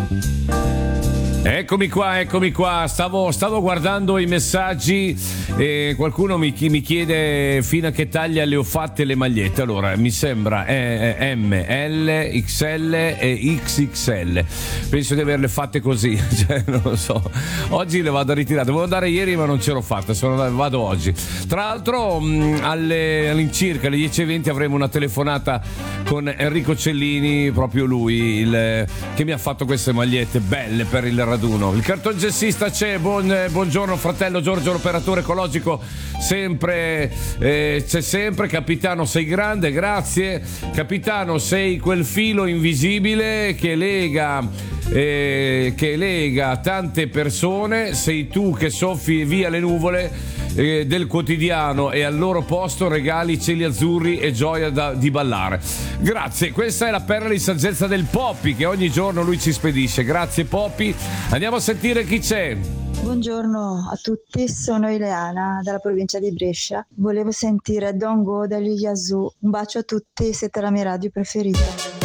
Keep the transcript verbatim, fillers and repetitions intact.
Eccomi qua, eccomi qua. Stavo, stavo guardando i messaggi e qualcuno mi, mi chiede fino a che taglia le ho fatte le magliette. Allora, mi sembra eh, M, L, X L e X X L. Penso di averle fatte così, cioè, non lo so. Oggi le vado a ritirare. Dovevo andare ieri ma non ce l'ho fatta, sono, vado oggi. Tra l'altro mh, alle, all'incirca alle dieci e venti avremo una telefonata con Enrico Cellini, proprio lui, il, che mi ha fatto queste magliette belle per il raduno. Il cartongessista c'è, buon, buongiorno fratello Giorgio, l'operatore ecologico sempre eh, c'è sempre. Capitano, sei grande, grazie. Capitano, sei quel filo invisibile che lega eh, che lega tante persone, sei tu che soffi via le nuvole eh, del quotidiano e al loro posto regali cieli azzurri e gioia da, di ballare. Grazie, questa è la perla di saggezza del Poppi che ogni giorno lui ci spedisce. Grazie Poppi. Andiamo a sentire chi c'è. Buongiorno a tutti, sono Ileana dalla provincia di Brescia. Volevo sentire Don't Go degli Yazoo. Un bacio a tutti, siete la mia radio preferita.